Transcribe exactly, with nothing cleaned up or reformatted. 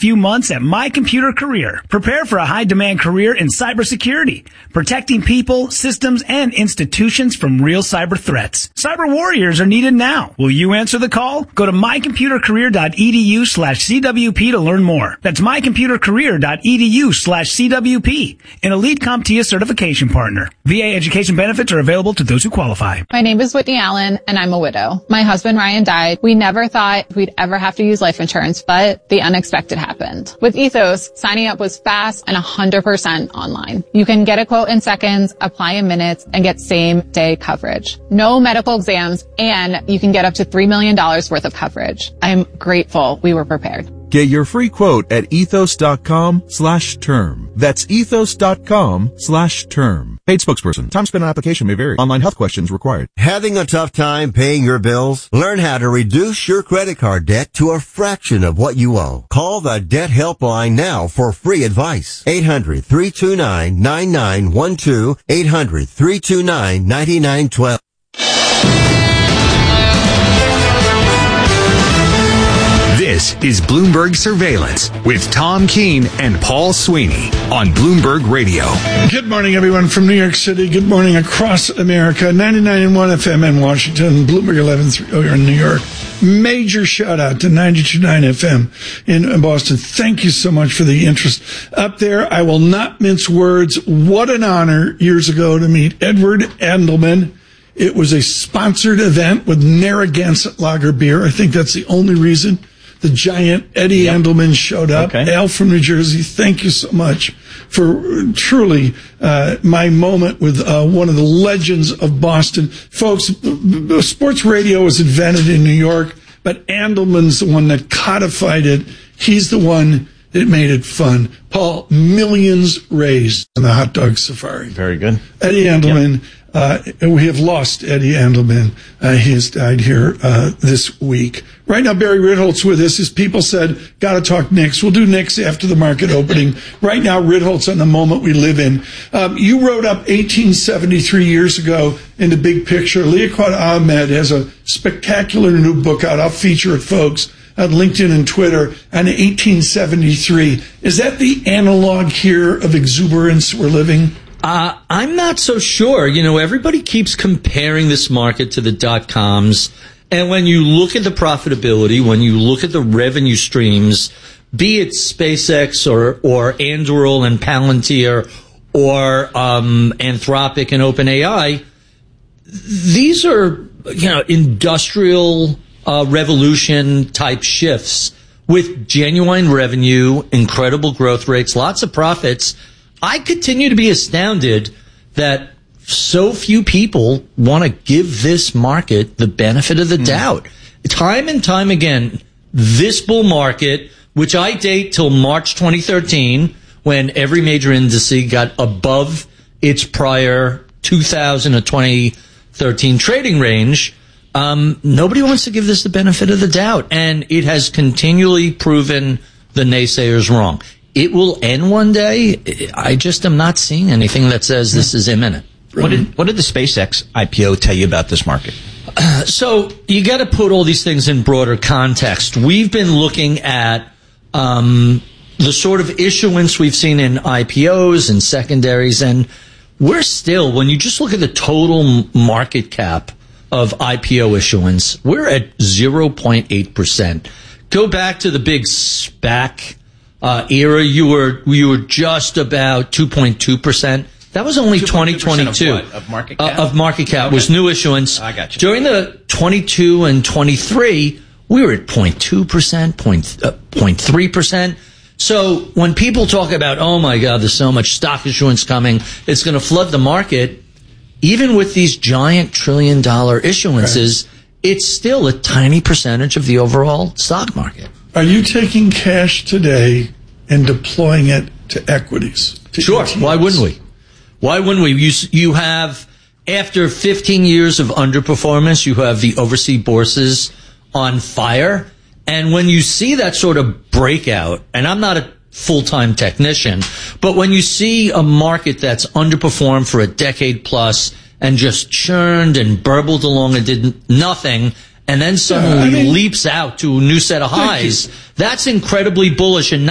few months at My Computer Career. Prepare for a high-demand career in cybersecurity, protecting people, systems, and institutions from real cyber threats. Cyber warriors are needed now. Will you answer the call? Go to mycomputercareer.edu slash CWP to learn more. That's mycomputercareer.edu slash CWP, an Elite CompTIA certification partner. V A education benefits are available to those who qualify. My name is Whitney Allen, and I'm a widow. My husband Ryan died. We never thought we'd ever have to use life insurance, but the unexpected happened. With Ethos, signing up was fast and one hundred percent online. You can get a quote in seconds, apply in minutes, and get same-day coverage. No medical exams, and you can get up to three million dollars worth of coverage. I'm grateful we were prepared. Get your free quote at ethos.com slash term. That's ethos.com slash term. Paid spokesperson. Time spent on application may vary. Online health questions required. Having a tough time paying your bills? Learn how to reduce your credit card debt to a fraction of what you owe. Call the Debt Helpline now for free advice. eight hundred, three two nine, nine nine one two. eight hundred, three two nine, nine nine one two. This is Bloomberg Surveillance with Tom Keene and Paul Sweeney on Bloomberg Radio. Good morning, everyone from New York City. Good morning across America. ninety-nine point one F M in Washington, Bloomberg eleven thirty here in New York. Major shout out to ninety-two point nine F M in Boston. Thank you so much for the interest up there. I will not mince words. What an honor years ago to meet Edward Andelman. It was a sponsored event with Narragansett Lager beer. I think that's the only reason the giant Eddie yep. Andelman showed up. Okay. Al from New Jersey, thank you so much for truly uh, my moment with uh, one of the legends of Boston. Folks, sports radio was invented in New York, but Andelman's the one that codified it. He's the one that made it fun. Paul, millions raised on the hot dog safari. Very good. Eddie Andelman. Yep. Uh, we have lost Eddie Andelman. Uh, he has died here, uh, this week. Right now, Barry Ritholtz with us. His people said, gotta talk Knicks. We'll do Knicks after the market opening. Right now, Ritholtz on the moment we live in. Um, you wrote up eighteen seventy-three years ago in the big picture. Liaquat Ahmed has a spectacular new book out. I'll feature it, folks, on LinkedIn and Twitter on eighteen seventy-three. Is that the analog here of exuberance we're living? Uh, I'm not so sure. You know, everybody keeps comparing this market to the dot-coms. And when you look at the profitability, when you look at the revenue streams, be it SpaceX or, or Anduril and Palantir or um, Anthropic and OpenAI, these are, you know, industrial uh, revolution type shifts with genuine revenue, incredible growth rates, lots of profits. I continue to be astounded that so few people want to give this market the benefit of the mm. doubt. Time and time again, this bull market, which I date till March twenty thirteen, when every major index got above its prior two thousand to twenty thirteen trading range, um, nobody wants to give this the benefit of the doubt. And it has continually proven the naysayers wrong. It will end one day. I just am not seeing anything that says this is imminent. What did, what did the SpaceX I P O tell you about this market? Uh, so you got to put all these things in broader context. We've been looking at um, the sort of issuance we've seen in I P Os and secondaries, and we're still, when you just look at the total market cap of I P O issuance, we're at zero point eight percent. Go back to the big SPAC Uh, era, you were you were just about two point two percent. That was only twenty twenty-two. Of, what? Of market cap? Uh, of market cap okay. was new issuance. I got you. During the twenty-two and twenty-three, we were at zero point two percent, zero point three percent. So when people talk about, oh my God, there's so much stock issuance coming, it's going to flood the market, even with these giant trillion dollar issuances, right. it's still a tiny percentage of the overall stock market. Are you taking cash today and deploying it to equities? To sure. E T Fs? Why wouldn't we? Why wouldn't we? You, you have, after fifteen years of underperformance, you have the overseas bourses on fire. And when you see that sort of breakout, and I'm not a full-time technician, but when you see a market that's underperformed for a decade plus and just churned and burbled along and did nothing, and then suddenly yeah, I mean, leaps out to a new set of highs, that's incredibly bullish and